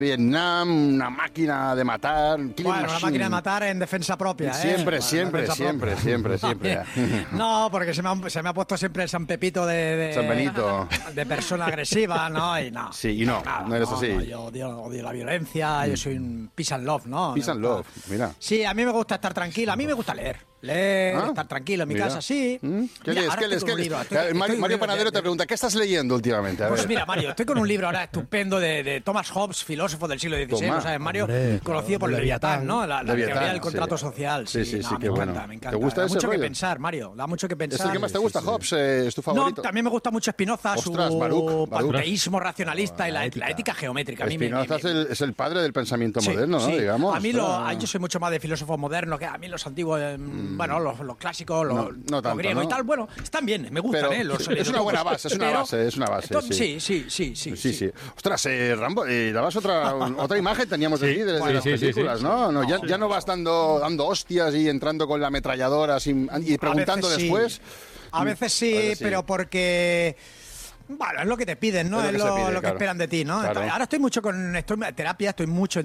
Vietnam, una máquina de matar. Bueno, una máquina de matar en defensa propia, Siempre. No, porque se me ha puesto siempre el San Pepito de San Benito. De persona agresiva, ¿no? Y no. Sí, y no eres así. No, yo odio la violencia, yo soy un peace and love, ¿no? Peace and love, mira. Sí, a mí me gusta estar tranquilo, a mí me gusta leer, estar tranquilo en mi casa, sí. ¿Qué lees? Mario Panadero te pregunta, ¿qué estás leyendo últimamente? Pues mira, Mario, estoy con un libro ahora estupendo de Thomas Hobbes, filósofo del siglo XVI, ¿no sabes, Mario? Conocido por Leviatán, ¿no? La teoría del contrato social. Sí, me encanta, me encanta. ¿Te gusta ese rollo? Da mucho que pensar, Mario, da mucho que pensar. ¿Es el que más te gusta, Hobbes? ¿Es tu favorito? No, también me gusta mucho Spinoza, Ostras, su Baruch. panteísmo racionalista y la ética geométrica. Spinoza es el padre del pensamiento moderno, ¿no? Digamos. A mí yo soy mucho más de filósofos modernos, que a mí los antiguos, bueno, los clásicos, los griegos y tal, bueno, están bien, me gustan, es una buena base, es una base. Sí. Ostras, Rambo, dabas otra imagen teníamos de ti, de las películas, ¿no? Ya no vas dando hostias y entrando con la ametralladora y preguntando después. A veces sí, pero porque... Bueno, es lo que te piden, ¿no? Es lo que esperan de ti, ¿no? Claro. Ahora estoy mucho en terapia, estoy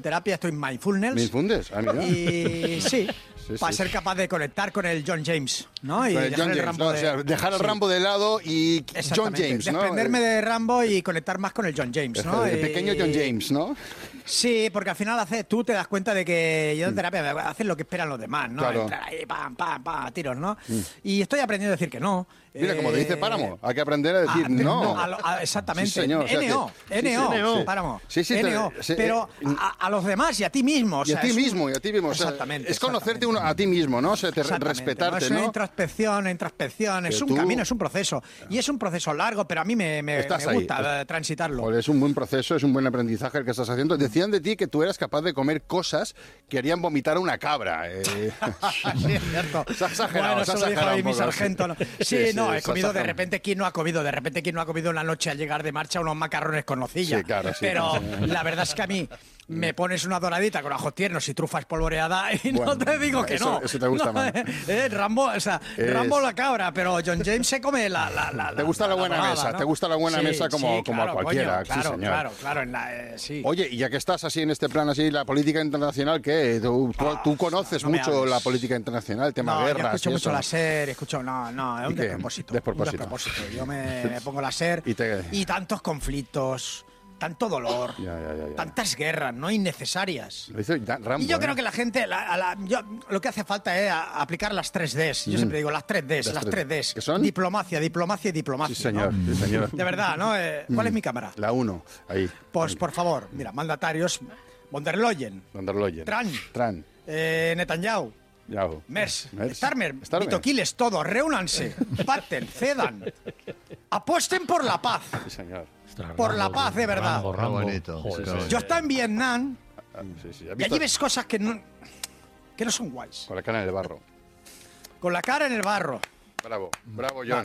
en mindfulness. ¿Mindfulness? Ah, mira. Y sí, para ser capaz de conectar con el John James, ¿no? Y dejar el Rambo dejar el Rambo de lado y John James, ¿no? Desprenderme de Rambo y conectar más con el John James, ¿no? El pequeño John James, ¿no? Sí, porque al final tú te das cuenta de que yo en terapia haces lo que esperan los demás, ¿no? Claro. Entrar ahí, pam, tiros, ¿no? Y estoy aprendiendo a decir que no. Mira, como te dice Páramo, hay que aprender a decir no. Exactamente. Sí, señor. NO, Páramo. NO. Pero a los demás y a ti mismo. Y a ti mismo. Exactamente. Es conocerte a ti mismo, ¿no? Respetarte, ¿no? Es una introspección, es un camino, es un proceso. Y es un proceso largo, pero a mí me gusta transitarlo. Pues es un buen proceso, es un buen aprendizaje el que estás haciendo. Decían de ti que tú eras capaz de comer cosas que harían vomitar a una cabra. Sí, es cierto. Se ha exagerado. Bueno, eso lo dijo ahí mi sargento, ¿no? Sí, no, he comido de repente. ¿Quién no ha comido? De repente, ¿quién no ha comido una noche al llegar de marcha unos macarrones con nocilla? Sí, claro, pero la verdad es que a mí me pones una doradita con ajos tiernos y trufa espolvoreada y no te digo que no. Eso te gusta más. Rambo, Rambo la cabra, pero John James se come la te gusta la buena dorada, mesa, ¿no? Te gusta la buena mesa como a cualquiera. Coño, claro, sí, señor. Claro. Sí. Oye, y ya que estás así en este plan, así la política internacional, ¿qué? Tú conoces mucho la política internacional, tema guerras. Yo escucho mucho la SER, es un despropósito. Yo me pongo la SER y tantos conflictos, tanto dolor, tantas guerras, ¿no? Innecesarias. Rambo, y yo creo que la gente, lo que hace falta es aplicar las 3Ds. Yo siempre digo las 3Ds, las 3Ds. ¿Qué son? Diplomacia y diplomacia. Sí, señor, ¿no? sí, señor. De verdad, ¿no? ¿Cuál es mi cámara? La 1, ahí. Pues, por favor, mira, mandatarios, von der Leyen. Trump. Netanyahu. Merz, Starmer, Vitoquiles, todos, reúnanse, pacten, cedan, apuesten por la paz. Sí, señor. Por la paz, de verdad. Rambo. Bonito. Yo estaba en Vietnam y allí ves cosas que no son guays. Con la cara en el barro. Con la cara en el barro. Bravo, John.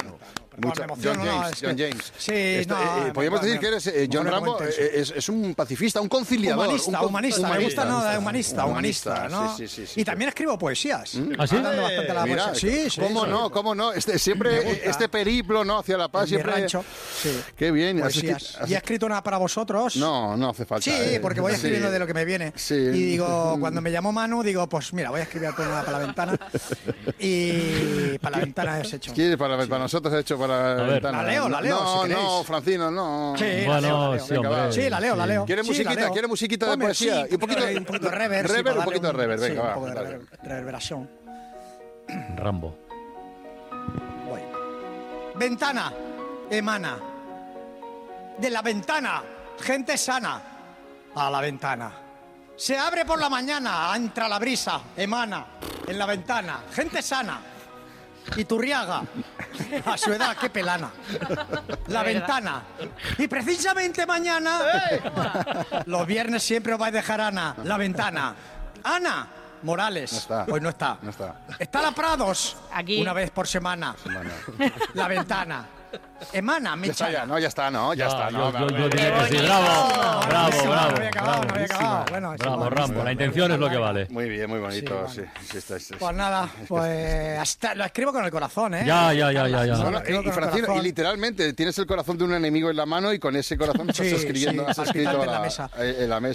John James. Sí, podríamos decir que eres John Rambo, es un pacifista, un conciliador. Humanista. Me gusta, humanista, ¿no? Sí. Y también escribo poesías. ¿Ah, sí? Dando bastante la poesía. Sí. ¿Cómo no? Siempre este periplo, ¿no? Hacia la paz, siempre. Rancho, sí. Qué bien. ¿Y he escrito una para vosotros? No hace falta. Sí, porque voy escribiendo de lo que me viene. Sí. Y digo, cuando me llamó Manu, digo, pues mira, voy a escribir una para la ventana. Y para la ventana has hecho. ¿Quieres para nosotros he hecho para la ventana? La leo, si no, Francino, no. Sí, bueno, sí, hombre. Sí, la leo. ¿Quieres musiquita de poesía? Sí, un poquito de reverb. Un poquito de reverb, venga, va. Un poco de reverberación. Rambo. Voy. Ventana, emana. De la ventana, gente sana. A la ventana. Se abre por la mañana, entra la brisa, emana. En la ventana, gente sana. Iturriaga, a su edad, qué pelana. La ventana. Y precisamente mañana, los viernes siempre os vais a dejar Ana. La ventana. Ana Morales. No está. Pues no está. Está la Prados. Aquí. Una vez por semana. La ventana. Emana, me Ya está, ¿no? Ya está, ¿no? Yo diría que sí. Bravo. No había acabado. Bueno, Bravo, Rambo. La intención es lo que vale. Muy bien, muy bonito. Sí, Sí. Pues nada, pues hasta lo escribo con el corazón, ¿eh? Ya. Y Francino, y literalmente tienes el corazón de un enemigo en la mano y con ese corazón estás escribiendo, has escrito en la mesa.